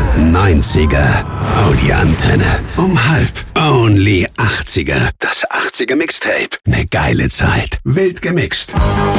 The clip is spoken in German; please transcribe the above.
90er. Oh, die Antenne. Um 1:30. Only 80er. Das 80er Mixtape. Ne geile Zeit. Wild gemixt.